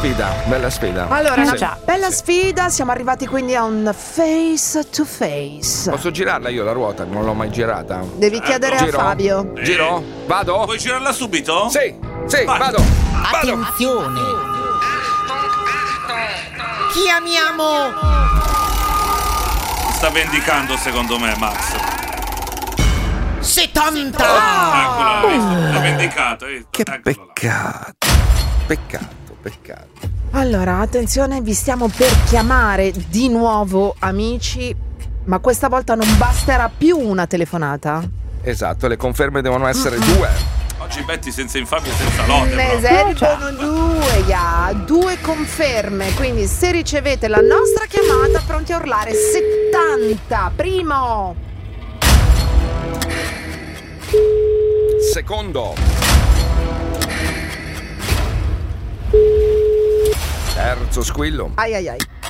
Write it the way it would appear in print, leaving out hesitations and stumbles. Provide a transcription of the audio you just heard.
sfida. Allora, una bella sfida, siamo arrivati quindi a un face to face. Posso girarla io la ruota? Non l'ho mai girata. Devi chiedere a Fabio. Giro? Vado? Vuoi girarla subito? Sì, vado. Attenzione! Chiamiamo! Sta vendicando secondo me, Max. 70! L'ha vendicato. Che peccato. Allora, attenzione, vi stiamo per chiamare di nuovo, amici, ma questa volta non basterà più una telefonata. Esatto, le conferme devono essere 2. Oggi Betty senza infamia e senza lode. Ne servono 2, 2 conferme, quindi se ricevete la nostra chiamata, pronti a urlare 70. Primo. Secondo. Terzo squillo. Ai.